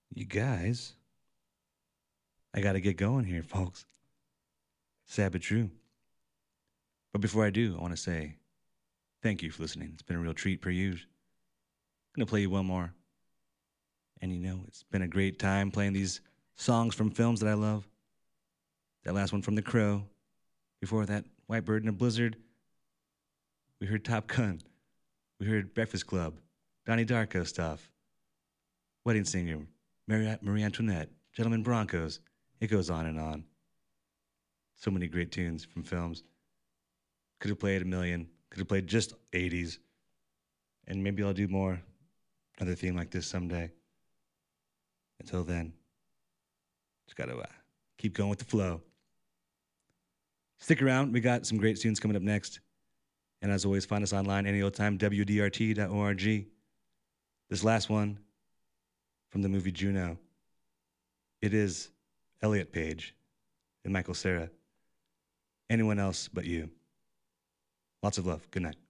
You guys, I got to get going here, folks. Sad but true. But before I do, I want to say thank you for listening. It's been a real treat per usual. I'm going to play you one more. And it's been a great time playing these songs from films that I love. That last one from The Crow. Before that, White Bird in a Blizzard. We heard Top Gun. We heard Breakfast Club. Donnie Darko stuff. Wedding Singer. Marie Antoinette. Gentlemen Broncos. It goes on and on. So many great tunes from films. Could have played a million. Could have played just 80s. And maybe I'll do more. Another theme like this someday. Until then, just got to keep going with the flow. Stick around. We got some great tunes coming up next. And as always, find us online any old time, wdrt.org. This last one from the movie Juno. It is Elliot Page and Michael Cera. Anyone else but you. Lots of love. Good night.